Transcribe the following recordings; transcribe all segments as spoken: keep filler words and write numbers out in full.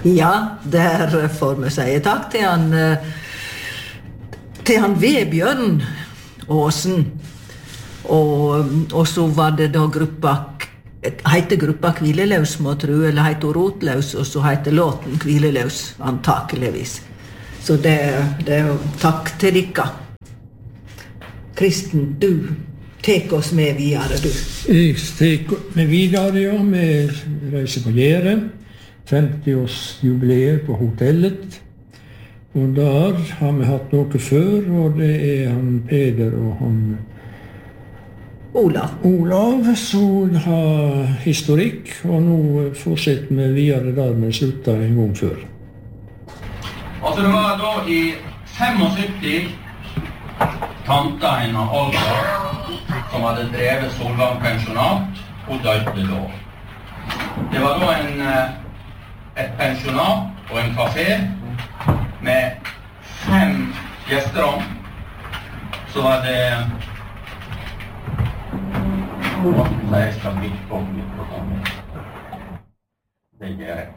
Ja, der får vi si takk til han til han Vebjørn Åsen. Og, og så var det da gruppa heter gruppa Kvileløs, må tro, eller heter Rotløs, og så heter låten Kvileløs, antakeligvis. Så det, det er jo takk til dere. Kristen, du tek oss med videre, du. Jeg tek med videre, ja. Vi reiser på Gjære. femti-årsjubileet på hotellet. Og der har vi hatt noe før, og det er han Peder og han Olav. Olav, som har historikk, og nå fortsetter vi videre der vi sluttet en gang før. Altså det var da i syttifem tanta henne Olga, som hadde drevet Solvang pensjonat, og døde da. Det var da en, et pensjonat og en kafé med fem gjesterom. Så var det Nei, jeg skal bli på mikrofonen. Det gjør jeg.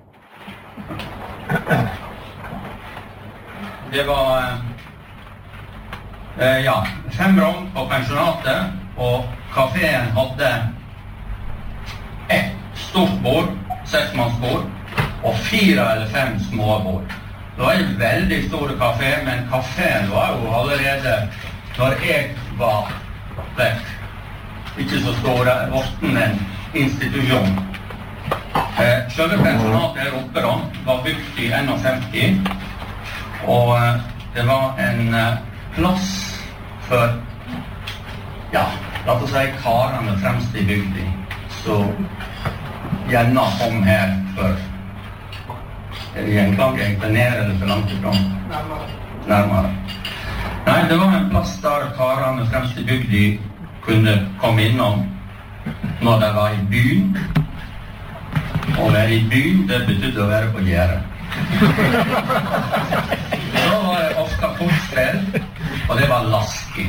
Det var eh, ja, fem rom på pensjonatet, og kaféen hadde ett stort bord, seksmannsbord, og fire eller fem små bord. Det var en veldig stor kafé, men kaféen var jo allerede, når jeg var vekk, ikke så store, vorten en institusjon. Eh, Selve pensjonatet her oppe da, var bygd i femtien, og eh, det var en eh, plass for, ja, la oss si karene fremst i bygden, så gjerne kom her for, er det gjenklang egentlig ned eller for langt ifrån? Nærmere. Nærmere. Nei, det var en plass der karene fremst i bygden kunne komme innom når de var i byen. Å være i byen, det betydde å være på Gjære. Så var det ofte kortspill, og det var lasking.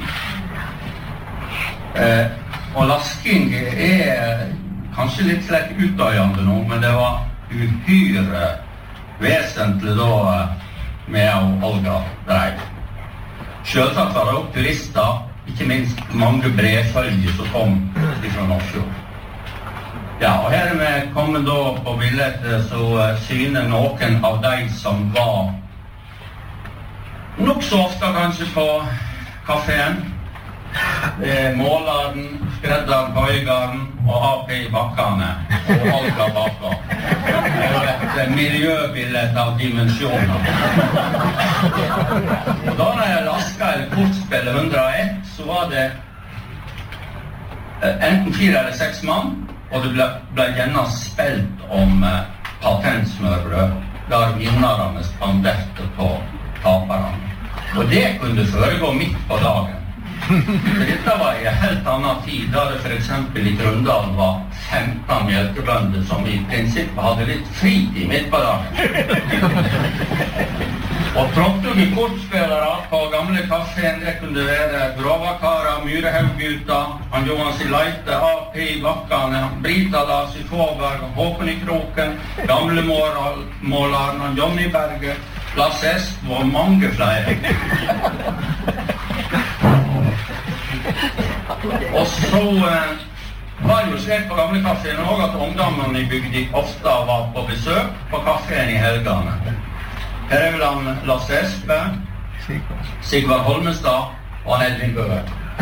Eh, og lasking er kanskje litt slett utdøyende nå, men det var uhyre vesentlig da med å Olga dreiv. Selvsagt var det også turister, ikke minst mange brevfølger som kom fra Nordsjøen. Ja, og her er vi kommet da på bildet så syner noen av de som var nok så ofte kanskje på kaféen. Måleren, skredderen, bøygeren og A P i bakkene og Olga baka. Det var et miljøbildet av dimensjoner. Og da når jeg lasket eller kortspillet hundre og ett, så var det enten fire eller seks mann, og det ble, ble gjerne spilt om eh, patentsmørbrød, der vinnerne spanderte på taperne. Og det kunne foregå midt på dagen. Dette var i en helt annen tid, da det for eksempel i Grundal var femten mjølkebønder som i prinsippet hadde litt fritid midt på dagen. Og trådte kortspillere på gamle kaféen, det kunne være Grovakara, Myrehaugguta, han Johan Sileite, A P i bakkene, Brita Lars i Fåberg, Håkon i Kroken, gamle måleren, han Johnny Berge, Lasse Esp og mange flere. Og så eh, var det jo slik på gamle kaféen også at ungdommene i bygden ofte var på besøk på kaféen i helgene. Her er vel han Lasse Espe, Sigvard Holmestad og han Edvin Bøe.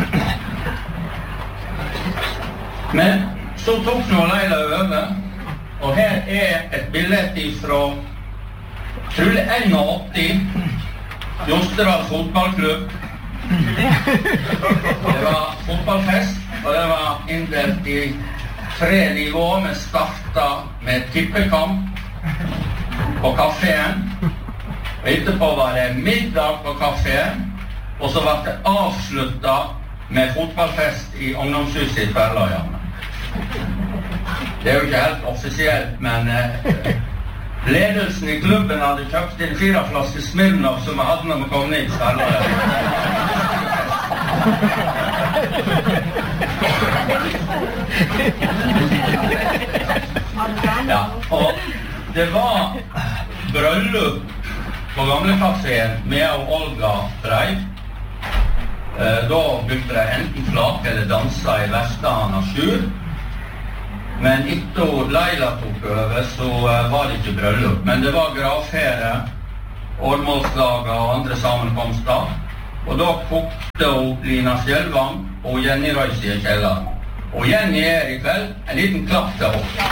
Men så tok nå Leila over, og her er et bildet fra trolig åttien, Jostedal fotballklubb. Det var fotballfest, og det var inndelt i tre nivåer. Vi startet med tippekamp på kaféen, og etterpå var det middag på kaféen, og så var det avsluttet med fotballfest i ungdomshuset i Tverrløyene. Det er jo ikke helt offisielt, men eh, ledelsen i klubben hadde kjøpt inn fire flasker Smirnoff som vi hadde når vi kom ned i Tverrløyene. Ja, og det var bryllup på gamle kaféen med og Olga Breid. Eh, da brukte de enten flak eller dansa i Vestland og Sjur. Men etter Leila tok over, så eh, var det ikke bryllup. Men det var gravfere, årmålslager og andre sammenkomster. Og da kokte hun Lina Skjelvang og Jenny Røysi i kjelleren. Og Jenny er i kveld en liten klapp til henne.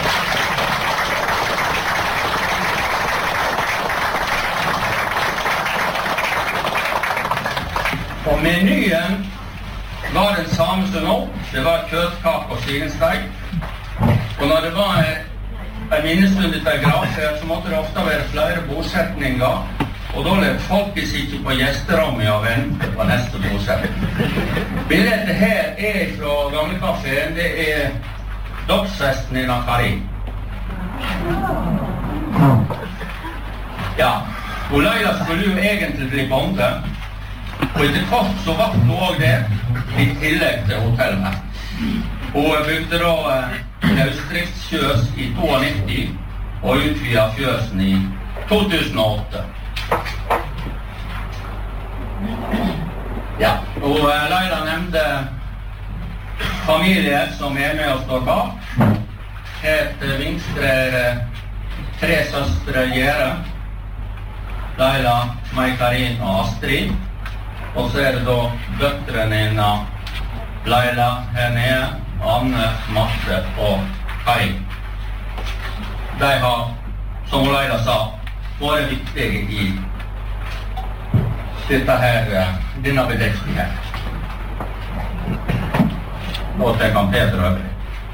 Og menyen var den samme som nå. Det var kjøttkake og svigensteik. Og når det var en minnestund etter gravferd, så måtte det ofte være flere bosetninger. Og da levde folket sikkert på gjesterommet og ventet på neste bosetning. Bildet her er fra gamle kaféen. Det er dåpsfesten i Nakari. Ja, og Leila skulle jo egentlig bli bonde. Og etter kort så var hun også det, i tillegg til hotellet. Hun bygde da løsdriftsfjøs i nittito og utvidet fjøsen i to tusen og åtte. Ja, og Leila nevnte familie som er med og står bak. Helt vinstre er tre søstre Gjere, Leila, Mai-Karin og Astrid. Og så er det da døtrene innan Leila her nede, Anne, Marte og Kai. De har, som Leila sa, vært viktige i dette her, denne bedriften her. Og det kan Peter øvrig.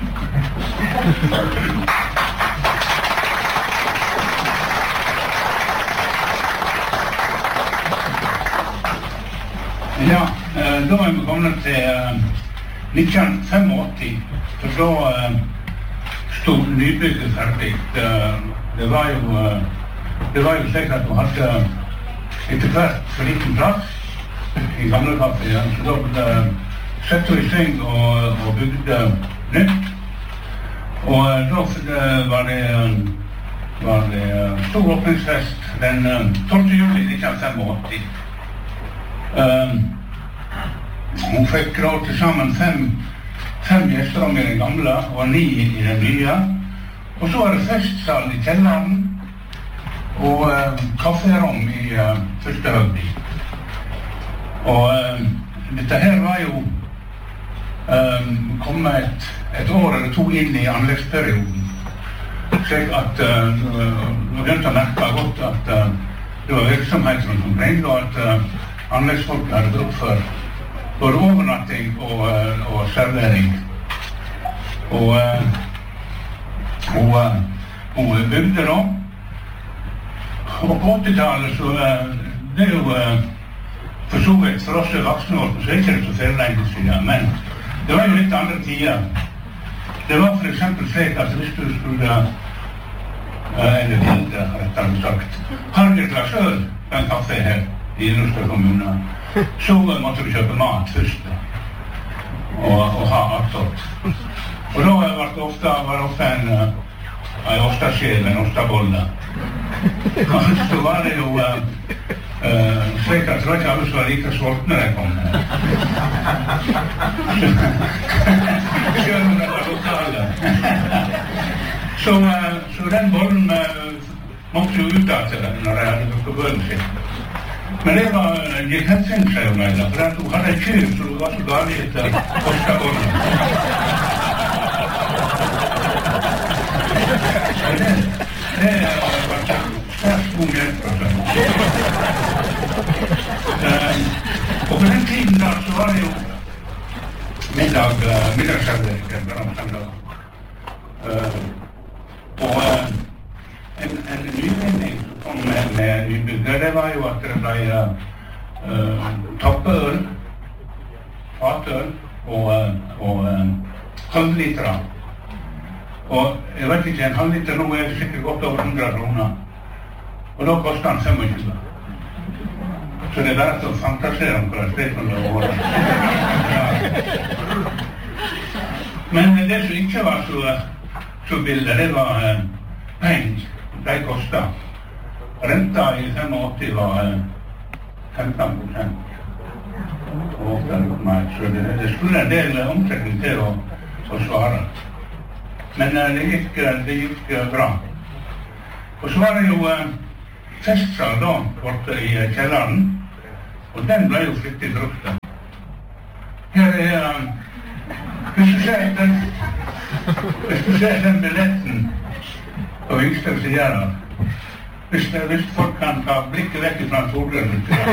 Ja, da er vi kommet til nitten åttifem, for da stod nybygget ferdig. Det var jo, det var jo slik at du hadde etter hvert for liten plass i gamle kaféen, så da sette vi i sving og, og bygde nytt. Og da var det, var det stor åpningsfest den tolvte juli nitten åttifem. Um, hun fikk da til sammen fem, fem gjesterom i den gamle og ni i den nye. Og så var det festsal i kjelleren og uh, kafferom i uh, første høgdi. Og uh, dette her var jo um, kommet et, et år eller to inn i anleggsperioden. Slik at uh, vi begynte å merke godt at uh, det var virksomhet rundt omkring, og at uh, anleggsfolk hadde bruk for både overnatting og, uh, og servering. Og hun uh, uh, bygde da. Og på åttitallet så uh, det er jo uh, for så vidt for oss voksne år, så er det ikke så fel lenge siden, men det var jo litt andre tider. Det var for eksempel slik at hvis du skulle uh, eller ville, rettere sagt, har du et glass øl på en kaffe her i Norske kommune, så måtte du kjøpe mat først og, og ha attåt. Og da var det ofte, var det ofte en, en ostaskjel, en ostabolle. Og så var det jo uh, uh, slik at det var ikke alle som var like sultne da jeg kom her. Selv om det var lokale. Så, uh, så den bollen uh, måtte jo ut av til den når jeg hadde drukket bønnen sin. Men det var gikk hensyn seg jo Leila, for at hun hadde en kyr, så hun var så galt etter ostabollen. Det, det var svært god hjelp, altså. Um, og på den tiden da, så var det jo middag, uh, middagsservering, der om søndag. Uh, og uh, en, en nyvinning som kom med, med nybygget, det var jo at det ble uh, tappøl, fatøl og, uh, og uh, halvlitra. Og jeg vet ikke, en halvliter nå er det sikkert godt over hundre kroner. Og da koster den tjuefem. Så det er bare å fantasere om hva det er å være. Men det som ikke var så, så bildet, det var uh, penger. De kostet. renta i åttifem var femten prosent. Og så det, det skulle en del omsetning til å, å svare. Men det gikk, det gikk bra. Og så var det jo festsal da, borte i kjelleren, og den ble jo flittig brukt. Her er, hvis du ser den, hvis du ser den billetten på Vingstad Sigera, hvis, hvis folk kan ta blikket vekk fra solgrønnet til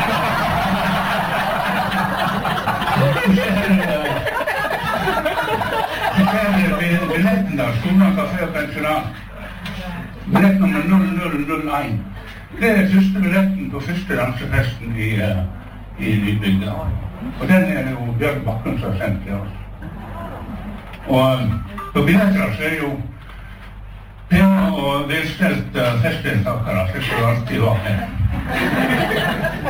billetten da, Skolen Kafé og Pensjonat. Billett nummer null null null én. Det er første billetten på første dansefesten i, uh, i Nybygda. Og den er jo Bjørn Bakken som har sendt til oss. Og um, på billetter så er det jo pene og velstelt uh, festdeltakere, så skal det alltid være her.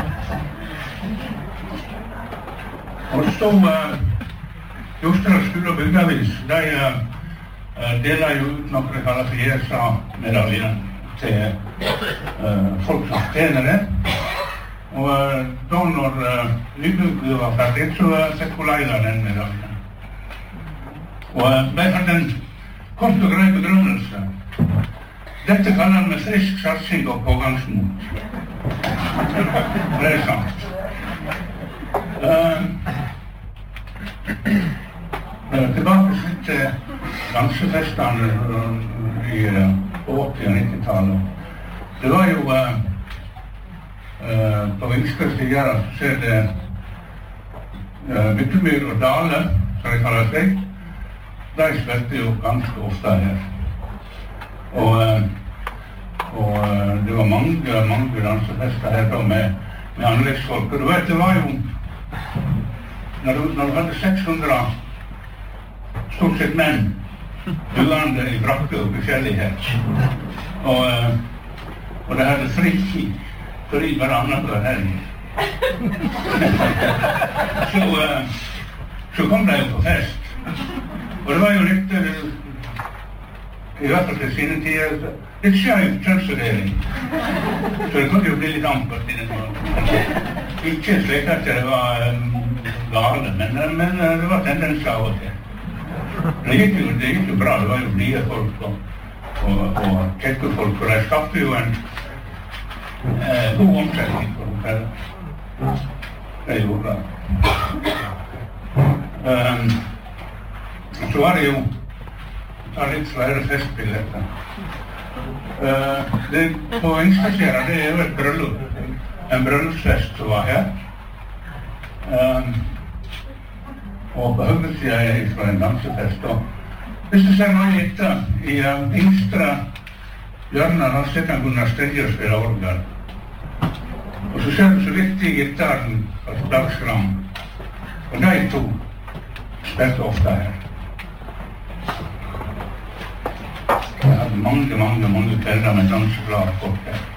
Og så uh, Jostedal skole og bygdavis, de uh, deler jo ut noe de kaller for J S A-medaljen til uh, folk som tjener det. Og uh, da når uh, Nybygda var ferdig, så uh, fikk hun Leila den medaljen. Og uh, de hadde en kort og grei begrunnelse. Dette kaller han med frisk satsing og pågangsmot. Det er sant. Uh, tilbake til dansefestene i åtti- og nittitallet. Det var jo uh, uh, på Vingstad Sigera så er det uh, Myttemyr og Dale, som de kaller seg. De spilte jo ganske ofte her. Og, uh, og uh, det var mange, mange dansefester her da med, med anleggsfolk. Og du vet, det var jo Når du, når du hadde seks hundre stort sett menn duende i brakke og forskjellighet, og, og det hadde fri, fri bare annet hver helg, så, så kom de jo på fest. Og det var jo litt, i hvert fall til sine tider, litt skjøy kjønnsfordeling. Så det kunne jo bli litt ampert i den. Ikke slik at det var gale, men, men det var tendens av og til. Det gikk jo, det gikk jo bra, det var jo blide folk og, og, og kekke folk, og de skapte jo en eh, god omsetning for hotellet. Det gjorde det. Um, så var det jo, ta litt flere festbilletter. Uh, det, på Vingstadskjæra, det er jo et bryllup, en bryllupsfest som var her. Um, og på høyresida er jeg fra en dansefest. Og hvis du ser noe etter, i uh, yngstre hjørnet, da sitter han Gunnar Stedje og spiller orgel. Og så ser du så litt i gitaren på Dagskram. Og de to spilte ofte her. Jeg hadde mange, mange, mange kvelder med danseglade folk her.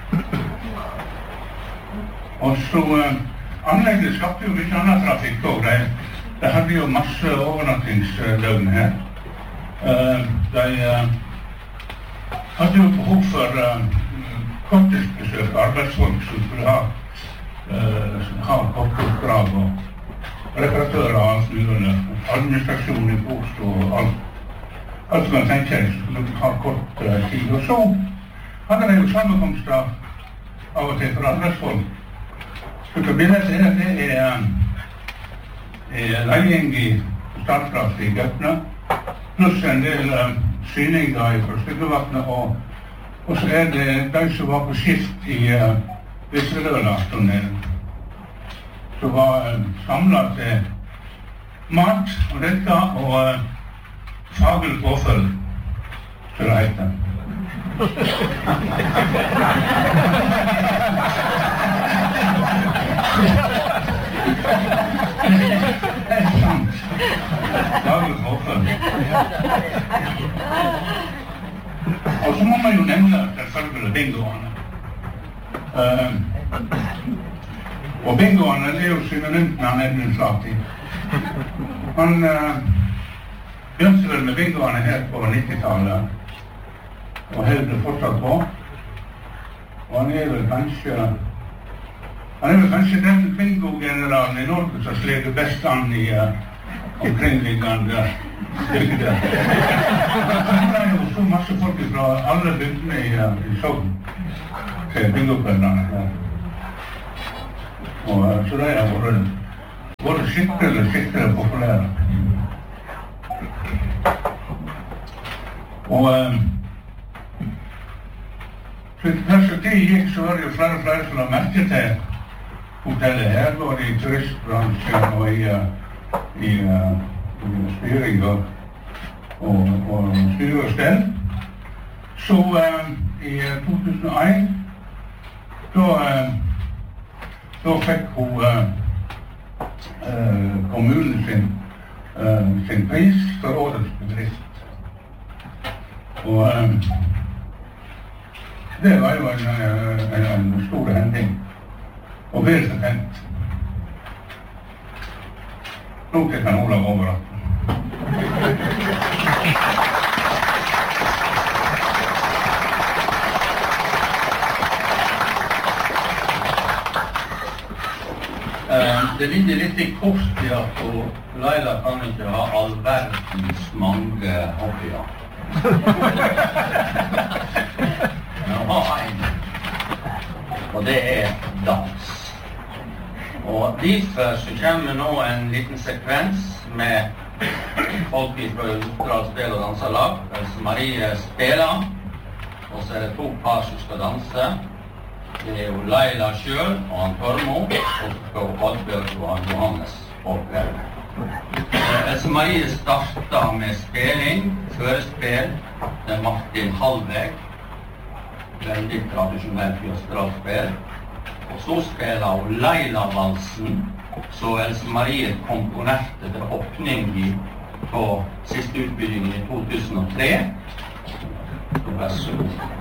Og så uh, anlegget skapte jo litt annen trafikk også. De, de hadde jo masse overnattingsdøgn her. Uh, de uh, hadde jo behov for uh, korttidsbesøk, arbeidsfolk som skulle ha, uh, ha kortoppdrag og reparatører og alt mulig, administrasjon i post og alt. Alt som man tenker seg, skulle ha kort uh, tid. Og så hadde de jo sammenkomster av og til for arbeidsfolk. Så bildet her, det er, er legging i startplass i Gøtne, pluss en del uh, syninger i Stykkevatnet, og, og så er det de som var på skift i uh, Visseløla-tunnelen, som var uh, samlet til mat og dette, og uh, fagel påfølg, så det heter. Det er sant. Fagel påfølg. Og så må man jo nevne selvfølgelig bingoene. Uh, og bingoene er jo synonymt med han Edmund Slati. Han uh, begynte vel med bingoene her på nittitallet, og holdt det fortsatt på. og han er vel kanskje han er vel kanskje den bingo-generalen i Norge som sleger best an i uh, omkringliggende bygder. Han er jo så masse folk fra alle bygdene i, uh, i Sogn til bingo-kveldene. Ja. Og uh, så det er vært, vært skikkelig, skikkelig populære. Og um, slik perspektiv gikk, så var det jo flere og flere som la merke til hotellet her, både i turistbransjen og i, uh, i, uh, i styring og, og, og styre og stell. Så uh, i to tusen og en, da, uh, da fikk hun uh, uh, kommunen sin, uh, sin pris for årets bedrift. Og um, det var jo en, en, en stor hending, og vel så kjent. Nå kan Olav overraske. Uh, det ligger litt i kort i at Laila kan ikke ha all verdens mange hobbyer. Jeg har en, og det er dans. Og derfor så kommer nå en liten sekvens med folk fra Oppdal Spel- og Danselag. Else Marie spiller, og så er det to par som skal danse. Det er jo Laila selv og han Tormo, og så skal Oddbjørg og han Johannes oppleve. Else Marie startet med spilling, førespill, det er Martin Hallveg, veldig tradisjonelt jøstralspill. Og så spiller hun Laila-valsen, så Else Marie komponerte til åpning på siste utbyggingen i to tusen og tre. Så vær så god.